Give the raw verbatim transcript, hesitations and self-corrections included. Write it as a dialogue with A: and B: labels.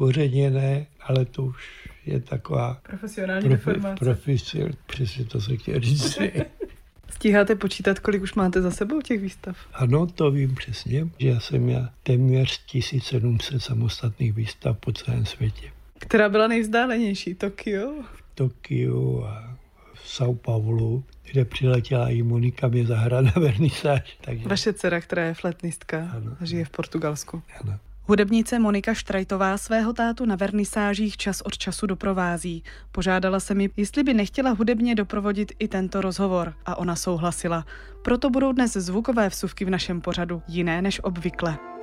A: zakořeněné, ale to už je taková
B: profesionální
A: profi,
B: deformace.
A: Profesionální, přesně to se chtěl říct.
B: Stíháte počítat, kolik už máte za sebou těch výstav?
A: Ano, to vím přesně, že já jsem měl téměř tisíc sedm set samostatných výstav po celém světě.
B: Která byla nejvzdálenější? Tokio?
A: V Tokiu a v São Paulu, kde přiletěla i Monika mě zahrát na vernisáž. Takže...
B: Vaše dcera, která je flétnistka,
A: ano,
B: žije v Portugalsku.
A: Ano.
C: Hudebnice Monika Štrajtová svého tátu na vernisážích čas od času doprovází. Požádala se mi, jestli by nechtěla hudebně doprovodit i tento rozhovor a ona souhlasila. Proto budou dnes zvukové vsuvky v našem pořadu jiné než obvykle.